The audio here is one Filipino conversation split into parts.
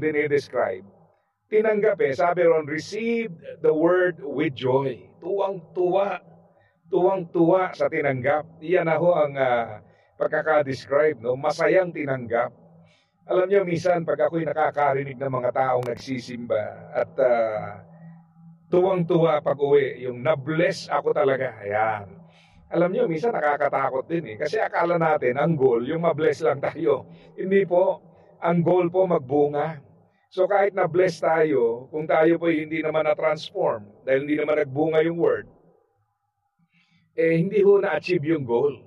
dinidescribe, tinanggap sabi ron, received the word with joy. Tuwang-tuwa. Tuwang-tuwa sa tinanggap. Iyan na ho ang pagkakadescribe, no? Masayang tinanggap. Alam niyo, minsan pag ako'y nakakarinig ng mga taong nagsisimba at tuwang-tuwa pag uwi, yung na-bless ako talaga. Ayan. Alam niyo, minsan nakakatakot din kasi akala natin, ang goal, yung ma-bless lang tayo. Hindi po. Ang goal po magbunga. So kahit na-bless tayo, kung tayo po hindi naman na-transform, dahil hindi naman nagbunga yung word, hindi ho na-achieve yung goal.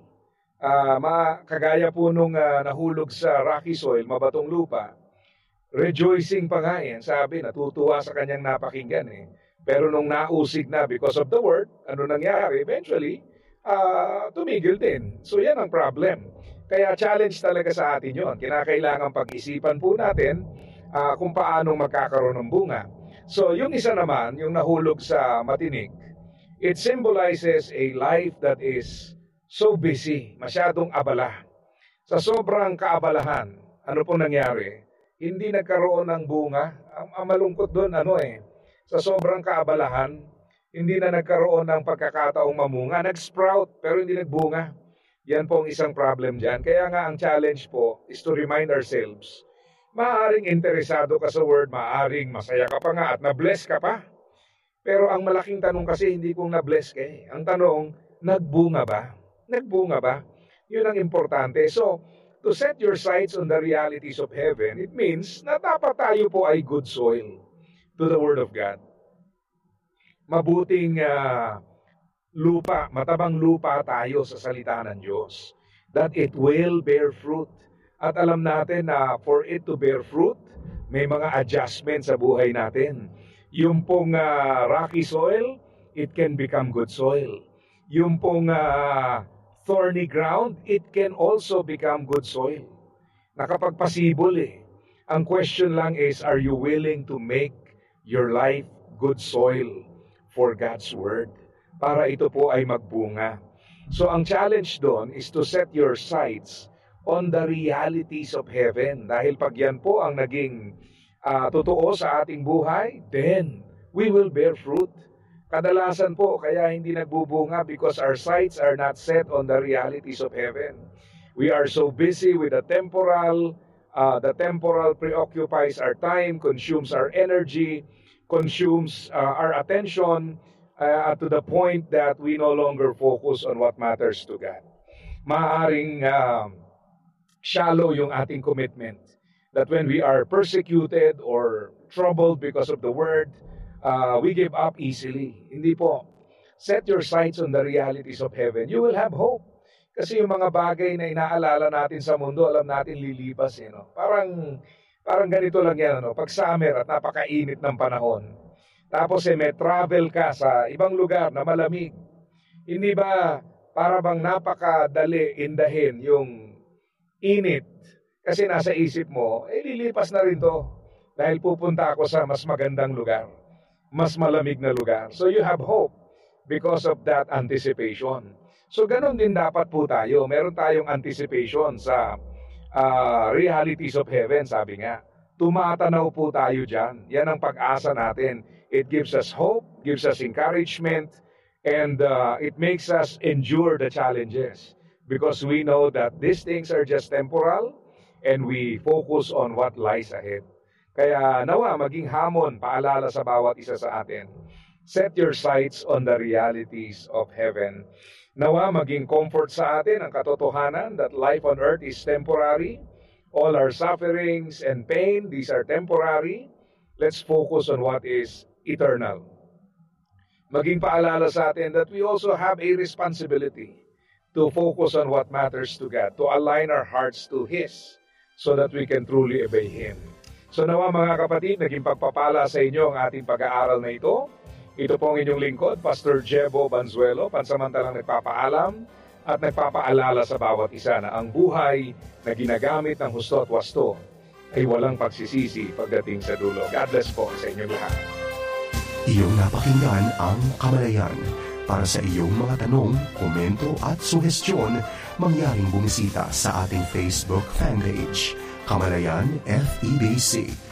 Kagaya po nung nahulog sa rocky soil, mabatong lupa, rejoicing pa nga sabi, natutuwa sa kanyang napakinggan Pero nung nausig na because of the word, ano nangyari? Eventually, tumigil din. So yan ang problem. Kaya challenge talaga sa atin yon. Kinakailangan pag-isipan po natin kung paano magkakaroon ng bunga. So yung isa naman, yung nahulog sa matinik, it symbolizes a life that is so busy, masyadong abala. Sa sobrang kaabalahan, ano pong nangyari? Hindi nagkaroon ng bunga. Ang malungkot doon, sa sobrang kaabalahan, hindi na nagkaroon ng pagkakataong mamunga. Nag-sprout, pero hindi nagbunga. Yan po ang isang problem dyan. Kaya nga ang challenge po is to remind ourselves, maaaring interesado ka sa word, maaaring masaya ka pa nga at na-bless ka pa. Pero ang malaking tanong kasi, hindi kung na-bless ka Ang tanong, nagbunga ba? Nagbunga ba? Yun ang importante. So, to set your sights on the realities of heaven, it means na dapat tayo po ay good soil to the Word of God. Mabuting lupa, matabang lupa tayo sa salita ng Diyos. That it will bear fruit. At alam natin na for it to bear fruit, may mga adjustments sa buhay natin. Yung pong rocky soil, it can become good soil. Yung pong thorny ground, it can also become good soil. Nakapagpasibol Ang question lang is, are you willing to make your life good soil for God's Word? Para ito po ay magbunga. So ang challenge doon is to set your sights on the realities of heaven. Dahil pag yan po ang naging totoo sa ating buhay, then we will bear fruit. Kadalasan po, kaya hindi nagbubunga because our sights are not set on the realities of heaven. We are so busy with the temporal preoccupies our time, consumes our energy, consumes our attention to the point that we no longer focus on what matters to God. Maaring shallow yung ating commitment. That when we are persecuted or troubled because of the word, we give up easily. Hindi po. Set your sights on the realities of heaven. You will have hope. Kasi yung mga bagay na inaalala natin sa mundo, alam natin lilipas. Parang ganito lang yan. Pag summer at napakainit ng panahon. Tapos may travel ka sa ibang lugar na malamig. Hindi ba para bang napakadali indahin yung init? Kasi nasa isip mo, lilipas na rin to. Dahil pupunta ako sa mas magandang lugar. Mas malamig na lugar. So you have hope because of that anticipation. So ganun din dapat po tayo. Meron tayong anticipation sa realities of heaven, sabi nga. Tumatanaw po tayo dyan. Yan ang pag-asa natin. It gives us hope, gives us encouragement, and it makes us endure the challenges. Because we know that these things are just temporal, and we focus on what lies ahead. Kaya nawa maging hamon, paalala sa bawat isa sa atin. Set your sights on the realities of heaven. Nawa maging comfort sa atin ang katotohanan that life on earth is temporary. All our sufferings and pain, these are temporary. Let's focus on what is eternal. Maging paalala sa atin that we also have a responsibility to focus on what matters to God, to align our hearts to His, so that we can truly obey Him. So nawa mga kapatid, naging pagpapala sa inyo ang ating pag-aaral na ito. Ito po ang inyong lingkod, Pastor Jebo Banzuelo, pansamantalang nagpapaalam at nagpapaalala sa bawat isa na ang buhay na ginagamit ng husto at wasto ay walang pagsisisi pagdating sa dulo. God bless po sa inyong lahat. Iyong napakinggan ang Kamalayan. Para sa iyong mga tanong, komento at suhestyon, mangyaring bumisita sa ating Facebook fanpage, Kamalayan FEBC.